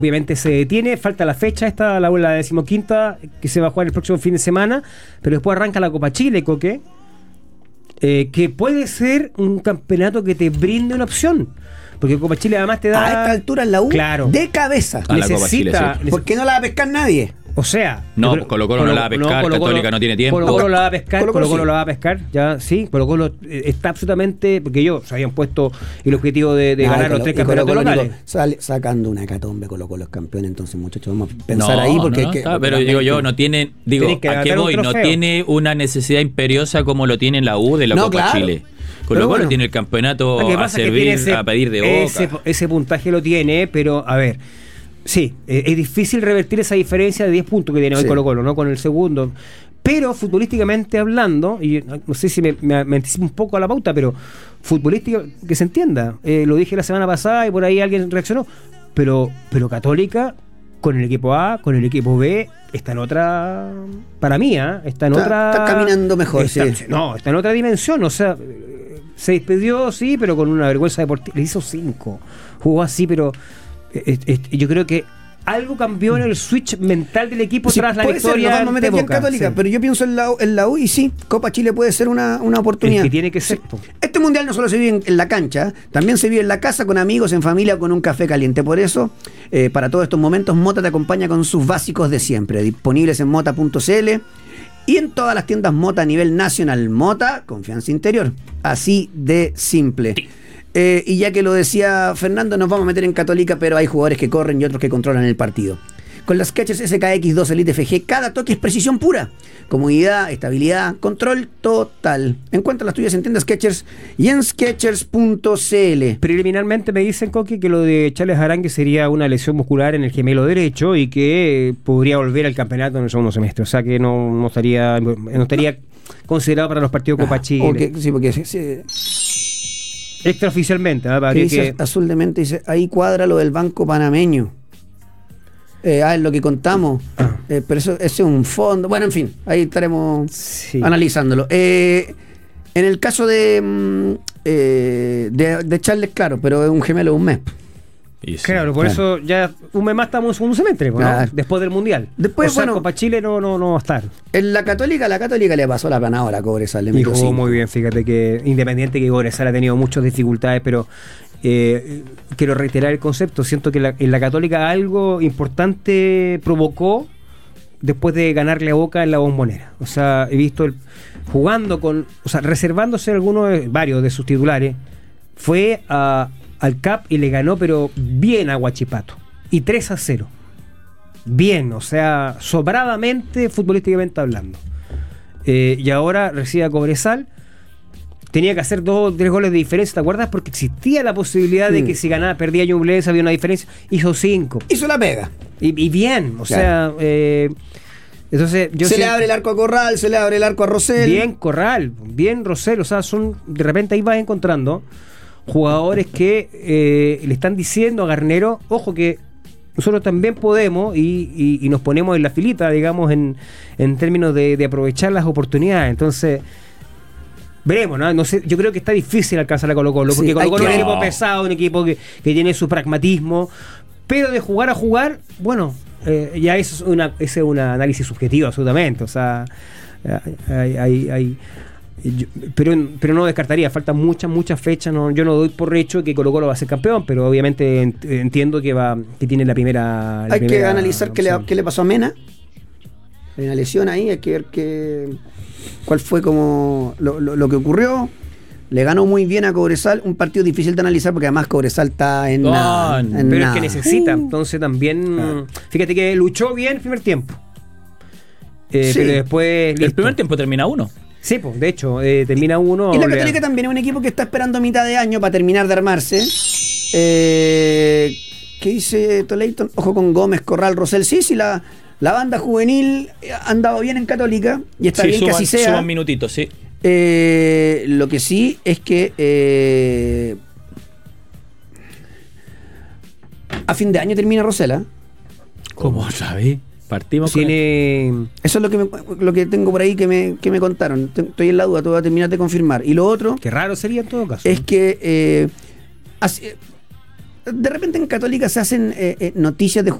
obviamente se detiene, falta la fecha esta, la 15ª, que se va a jugar el próximo fin de semana, pero después arranca la Copa Chile, Coque, que puede ser un campeonato que te brinde una opción. Porque Copa Chile además te da... A esta altura en la U, claro, de cabeza. A la Copa Chile, sí. Porque no la va a pescar nadie. O sea... No, Colo-Colo no la va a pescar, Católica no tiene tiempo. Colo-Colo la va a pescar, Colo-Colo Colo-Colo sí. la va a pescar, ya, sí. Colo-Colo está absolutamente... Porque ellos se habían puesto el objetivo de ganar los 3 campeonatos locales. Sacando una hecatombe, Colo-Colo es campeón, entonces muchachos, vamos a pensar ahí porque... pero digo yo, no tiene... Digo, ¿a qué voy? No tiene una necesidad imperiosa como lo tiene la U de la Copa Chile. Colo-Colo tiene el campeonato a servir, a pedir de boca. Ese puntaje lo tiene, pero a ver... Sí, es difícil revertir esa diferencia de 10 puntos que tiene hoy Colo-Colo, ¿no? Con el segundo. Pero futbolísticamente hablando, y no sé si me anticipo un poco a la pauta, pero futbolística, que se entienda. Lo dije la semana pasada y por ahí alguien reaccionó. Pero Católica, con el equipo A, con el equipo B, está en otra... Para mí, está en otra... Está caminando mejor, está en otra dimensión. O sea, se despidió, sí, pero con una vergüenza deportiva. Le hizo 5. Jugó así, pero... yo creo que algo cambió en el switch mental del equipo tras la victoria de Boca. Católica, sí. Pero yo pienso en la U y sí, Copa Chile puede ser una oportunidad. El que tiene que ser. Sí. Este mundial no solo se vive en la cancha, también se vive en la casa, con amigos, en familia, con un café caliente. Por eso, para todos estos momentos, Mota te acompaña con sus básicos de siempre, disponibles en mota.cl y en todas las tiendas Mota a nivel nacional. Mota, confianza interior. Así de simple. Sí. Y ya que lo decía Fernando, nos vamos a meter en Católica, pero hay jugadores que corren y otros que controlan el partido. Con las Skechers SKX2 Elite FG, cada toque es precisión pura. Comodidad, estabilidad, control total. Encuentra las tuyas en tiendas Skechers y en Skechers.cl. Preliminarmente me dicen, Coqui, que lo de Charles Arangue sería una lesión muscular en el gemelo derecho y que podría volver al campeonato en el segundo semestre. O sea que no estaría considerado para los partidos Copa Chile. Sí, porque... Extraoficialmente, dice Azul de Mente, dice, ahí cuadra lo del Banco Panameño. Es lo que contamos. Pero eso es un fondo. Bueno, en fin, ahí estaremos analizándolo. En el caso de Charles, claro, pero es un gemelo de un mes. Claro, por eso ya un mes más estamos en segundo semestre, ¿no? Después del Mundial. Después, Copa Chile no va a estar. En la Católica le pasó la panadora a Cobresal. Y jugó muy bien, fíjate que independiente que Cobresal ha tenido muchas dificultades, pero quiero reiterar el concepto. Siento que en la Católica algo importante provocó después de ganarle a Boca en la Bombonera. O sea, he visto reservándose varios de sus titulares, fue al CAP y le ganó, pero bien a Huachipato. Y 3-0. Bien, o sea, sobradamente, futbolísticamente hablando. Y ahora recibe a Cobresal. Tenía que hacer 2 o 3 goles de diferencia, ¿te acuerdas? Porque existía la posibilidad de que si ganaba, perdía Ñublense, había una diferencia. Hizo 5. Hizo la pega. Y bien, o sea... entonces se le abre el arco a Corral, se le abre el arco a Rosell. Bien Corral, bien Rosell. O sea, de repente ahí vas encontrando jugadores que le están diciendo a Garnero, ojo que nosotros también podemos y nos ponemos en la filita, digamos, en términos de aprovechar las oportunidades. Entonces, veremos, ¿no? No sé, yo creo que está difícil alcanzar a Colo-Colo, porque Colo-Colo es un equipo pesado, un equipo que tiene su pragmatismo, pero de jugar a jugar, bueno, ya eso es un análisis subjetivo absolutamente. O sea, pero no descartaría, faltan muchas fechas. Yo no doy por hecho que Colo-Colo va a ser campeón, pero obviamente entiendo que tiene la primera. Hay que analizar qué le pasó a Mena. Hay una lesión ahí, hay que ver cuál fue como lo que ocurrió. Le ganó muy bien a Cobresal, un partido difícil de analizar porque además Cobresal está en nada. Pero es que necesita, entonces también. Fíjate que luchó bien el primer tiempo. Pero después. El primer tiempo termina 1. Sí, pues, de hecho, termina 1. Y la Católica también es un equipo que está esperando mitad de año para terminar de armarse. ¿Qué dice Toleiton? Ojo con Gómez, Corral, Rosell. Sí, la banda juvenil ha andado bien en Católica y está bien que así sea. Suban minutitos, sí. Lo que sí es que a fin de año termina Rosell. ¿Cómo sabes? Partimos Eso es lo que tengo por ahí que me contaron. Estoy en la duda, todo va a terminar de confirmar. Y lo otro, qué raro sería en todo caso, es que de repente en Católica se hacen noticias de